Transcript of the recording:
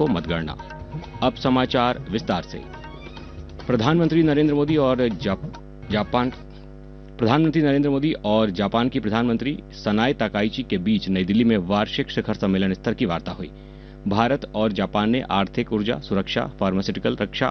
को मतगणना। अब समाचार विस्तार से। प्रधानमंत्री नरेंद्र मोदी और जापान की प्रधानमंत्री सनाए ताकाइची के बीच नई दिल्ली में वार्षिक शिखर सम्मेलन स्तर की वार्ता हुई। भारत और जापान ने आर्थिक, ऊर्जा, सुरक्षा, फार्मास्यूटिकल, रक्षा